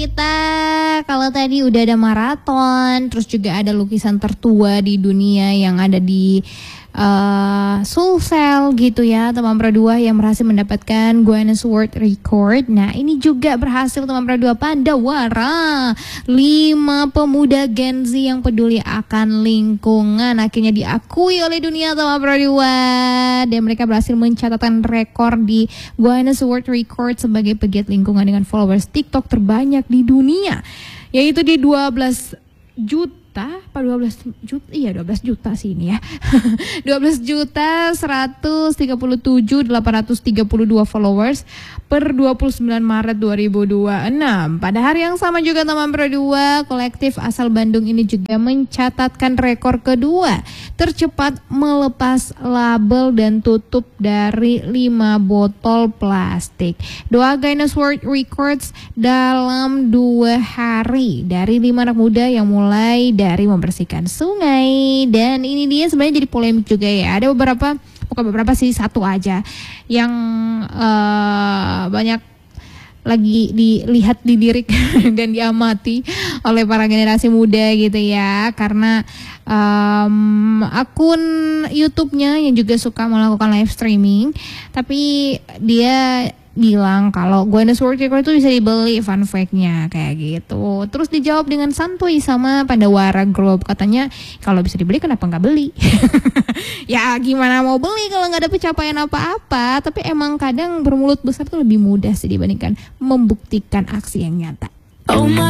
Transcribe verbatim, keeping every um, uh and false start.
Kita kalau tadi udah ada maraton, terus juga ada lukisan tertua di dunia yang ada di uh, Sulsel gitu ya, teman Pradua yang berhasil mendapatkan Guinness World Record. Nah ini juga berhasil teman Pradua Pandawara, lima pemuda Gen Z yang peduli akan lingkungan akhirnya diakui oleh dunia teman Pradua, dan mereka berhasil mencatatkan rekor di Guinness World Record sebagai pegiat lingkungan dengan followers TikTok terbanyak di dunia, yaitu di dua belas juta, apa dua belas juta, iya dua belas juta sih ini ya, dua belas juta seratus tiga puluh tujuh ribu delapan ratus tiga puluh dua followers per dua puluh sembilan Maret dua ribu dua puluh enam. Pada hari yang sama juga teman Pradua, kolektif asal Bandung ini juga mencatatkan rekor kedua tercepat melepas label dan tutup dari lima botol plastik. Doa Guinness World Records dalam dua hari dari lima anak muda yang mulai dari membersihkan sungai, dan ini dia sebenarnya jadi polemik juga ya. Ada beberapa, bukan beberapa sih, satu aja yang uh, banyak lagi dilihat, dilirik dan diamati oleh para generasi muda gitu ya, karena um, akun YouTube-nya yang juga suka melakukan live streaming, tapi dia bilang kalau Guinness World Record itu bisa dibeli, fun fact-nya kayak gitu. Terus dijawab dengan santuy sama Pandawara Group, katanya kalau bisa dibeli kenapa nggak beli? Ya gimana mau beli kalau nggak ada pencapaian apa-apa. Tapi emang kadang bermulut besar tuh lebih mudah sih dibandingkan membuktikan aksi yang nyata. Oh my